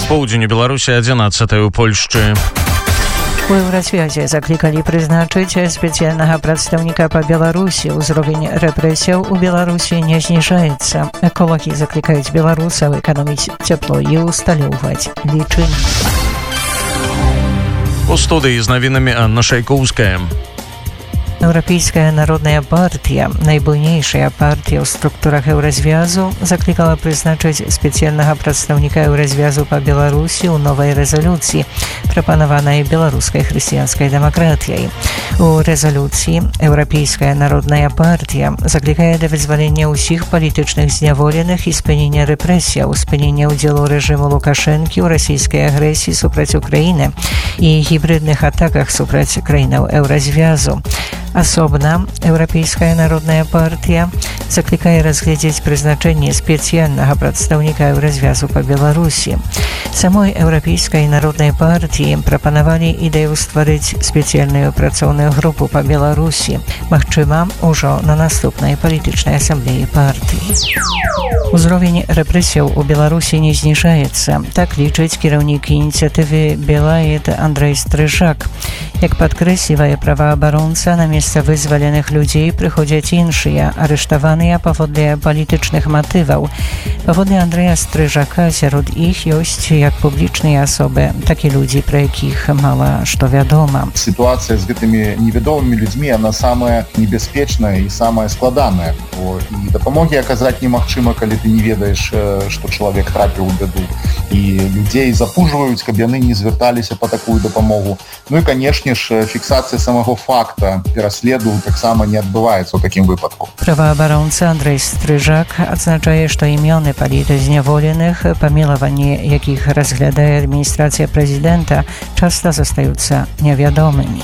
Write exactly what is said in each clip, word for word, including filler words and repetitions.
Południu Białorusi, jedenastej u Polszczy. У Еўразвязе заклікалі прызначыць спецыяльнага прадстаўніка па Беларусі. Узровень рэпрэсіяў у Беларусі не зніжаецца. Эколагі заклікаюць беларусаў эканоміць цяпло і усталёўваць лічыльнікі. У студыі з навінамі Анна Шайкоўская. Еўрапейская народная партія, найбуйнейшая партія ў структурах Еўразвязу, заклікала прызначыць спецыяльнага прадстаўніка Еўразвязу па Беларусі ў новай рэзалюцыі, прапанаванай беларускай хрысціянскай дэмакратыяй. У рэзалюцыі Еўрапейская народная партія заклікае да вызвалення ўсіх палітычных зняволеных і спынення рэпрэсіяў, спынення ўдзелу рэжыму Лукашэнкі ў расійскай агрэсіі супраць Украіны і гібридных атаках супраць краінаў Еўразвязу. Асобна Еўрапейская народная партія заклікае разгледзець прызначэнне спецыяльнага прадстаўніка Еўразвязу па Беларусі. Самой Еўрапейскай народнай партіі прапанавалі ідэю стварыць спецыяльную працоўную групу па Беларусі, магчыма, ужо на наступнай палітычнай асамблеі партыі. Узровень рэпрэсіяў у Беларусі не зніжаецца, так лічыць кіраўнік ініцыятывы Белаед Андрэй Стрыжак. Як падкрэслівае праваабаронца, на месца вызваленых людзей прыходзяць іншыя, арыштаваныя паводле палітычных матываў. Паводле Андрэя Стрыжака сярод іх ёсць як публічныя асобы, так і людзі, пра якіх мала што вядома. Сітуацыя з гэтымі невядомымі людзьмі, она самая небяспечная і самая складаная. І дапамогі аказаць немагчыма, калі ты не ведаеш, што чалавек трапіў у бяду. І людзей запужваюць, каб яны не звярталіся па такую дапамогу. Ну і, канешне ж, фіксацыя самого факта пераследу таксама не адбываецца ў такім выпадку. Праваабаронца Андрэй Стрыжак адзначае, што імёны палітзняволеных, памілаванне якіх разглядае адміністрацыя прэзідэнта, часта застаюцца невядомымі.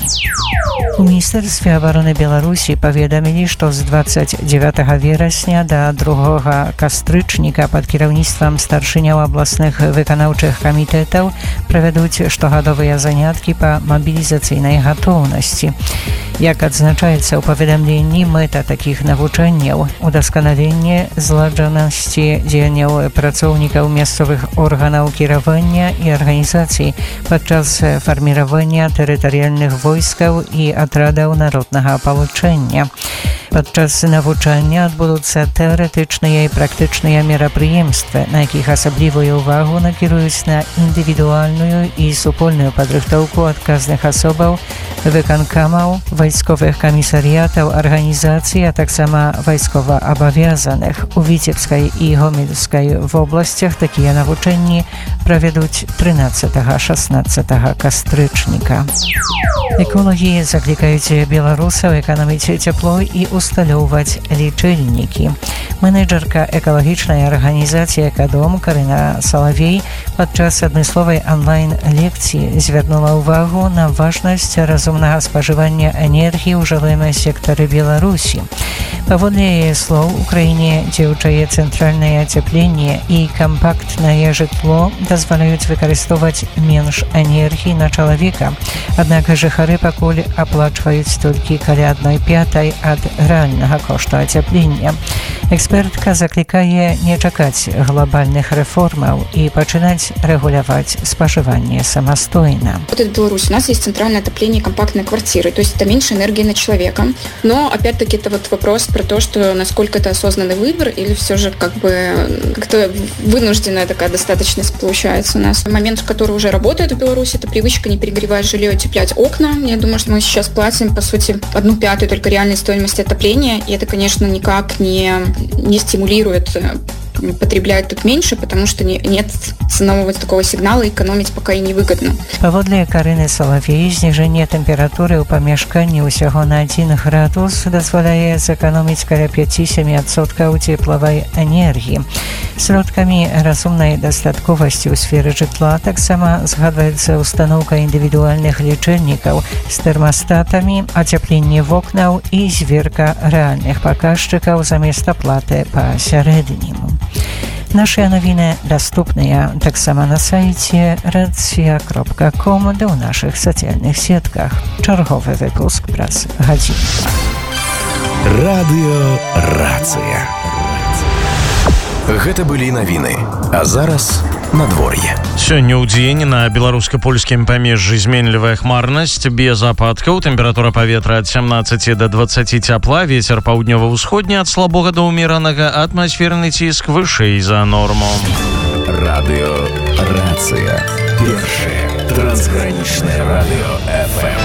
У Міністэрстве абароны Беларусі паведамілі, што з дваццаць дзевятага верасня да другога кастрычніка пад кіраўніцтвам старшыняў абласных выканаўчых камітэтаў правядуць штогадовыя заняткі па мабілізацыйнай гатоўнасці. Як адзначаецца ў паведамленні, мэта такіх навучанняў – удасканаленне зладжанасці дзеянняў працоўнікаў мясцовых органаў кіравання і арганізацый падчас фарміравання тэрытарыяльных войскаў і атрадаў народнага апалчэння. Падчас навучання адбудуцца тэарэтычныя і практычныя мерапрыемствы, на якіх асаблівую ўвагу накіруюць на індывідуальную і супольную падрыхтоўку адказных асобаў, выканкамаў, вайсковых камісарыятаў, арганізацый, а таксама вайскова абавязаных. У Віцебскай і Гомельскай вобласцях такія навучанні правядуць трынаццатага-шаснаццатага кастрычніка. Эколагі заклікаюць беларусаў эканоміць цяпло і усталёўваць лічыльнікі. Менеджерка экалагічнай арганізацыі «Экадом» Карына Салавей падчас адмысловай онлайн-лекцыі звярнула ўвагу на важнасць разумнага спажывання энергіі ў жылым сектары Беларусі. Паводле яе слоў, у краіне дзеючае цэнтральнае ацяпленне і кампактнае жытло дазваляюць выкарыстоўваць менш энергіі на чалавека. Аднак жыхары пакуль аплачваюць толькі каля адной пятай ад рэальнага кошту ацяплення. Экспертка заклікае не чакаць глобальных рэформаў і пачынаць рэгуляваць спажыванне самастойна. Вот это Беларусь. У нас есть центральное отопление компактной квартиры, то есть это меньше энергии на человека. Но опять-таки это вот вопрос про то, что насколько это осознанный выбор или все же как бы как-то вынужденная такая достаточность получается у нас. Момент, который уже работает в Беларуси, это привычка не перегревать жилье, отеплять окна. Я думаю, что мы сейчас платим, по сути, одну пятую только реальной стоимости отопления, и это, конечно, никак не, не стимулирует потребляют тут меньше, потому что не, нет ценового такого сигнала, экономить пока и невыгодно. Паводле Карыны Салавей, зніжэнне тэмпературы ў памяшканні ўсяго на адзін градус дазваляе зэканоміць каля пяць-сем адсоткаў цеплавай энергіі. Сродкамі разумнай дастатковасці ў сферы жытла таксама згадваецца устаноўка індывідуальных лічыльнікаў з тэрмастатамі, ацяпленне вокнаў і зверка рэальных паказчыкаў замест аплаты па сярэдняму. Наши новины доступны таксама на сайте racja kropka com да ў наших социальных сетках. Чарговы выпуск праз гадзіну. Радыё Рацыя. Гэта былі навіны. А зараз надвор'е. Сёння ў дзень на беларуска-польскім памежжы зменлівая хмарнасць, без ападкаў, тэмпература паветра ад сямнаццаці да дваццаці цяпла, вецер паўднёва-ўсходні ад слабога да ўмеранага, атмасферны ціск вышэй за норму. Радыё Рацыя. Першае трансгранічнае радыё эф эм.